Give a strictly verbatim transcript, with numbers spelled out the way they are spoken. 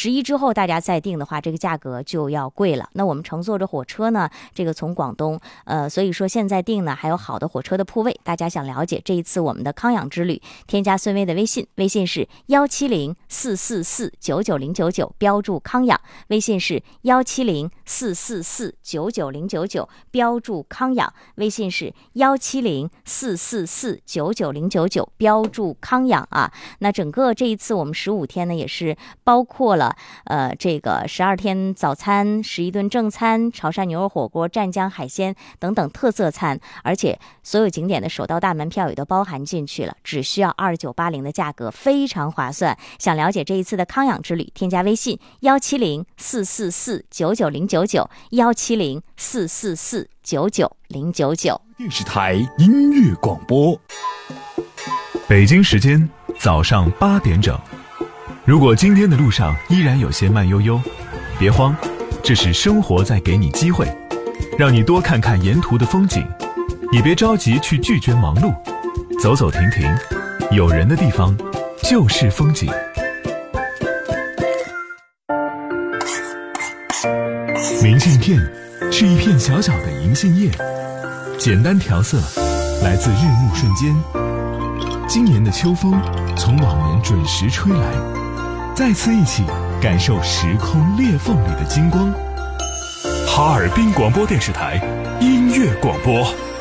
十一之后大家再订的话，这个价格就要贵了。那我们乘坐着火车呢，这个从广东，呃，所以说现在订呢还有好的火车的铺位。大家想了解这一次我们的康养之旅，添加孙薇的微信，微信是幺七零四四四九九零九九，标注康养，微信是幺七零四四四九九零九九，标注康养，微信是幺七零四四四九九零九九，标注康养啊。那整个这一次我们十五天呢，也是包括了呃这个十二天早餐、十一顿正餐、潮汕牛肉火锅、湛江海鲜等等特色餐，而且所有景点的首道大门票也都包含进去了，只需要二九八零的价格，非常划算。想了解这一次的康养之旅，添加微信幺七零四四四九九零九九，幺七零四四四九九零九九。 电视台音乐广播， 北京时间早上八点整。如果今天的路上依然有些慢悠悠，别慌，这是生活在给你机会，让你多看看沿途的风景。也别着急去拒绝忙碌，走走停停，有人的地方就是风景。明信片是一片小小的银杏叶，简单调色，来自日暮瞬间。今年的秋风从往年准时吹来，再次一起感受时空裂缝里的金光。 哈尔滨广播电视台音乐广播。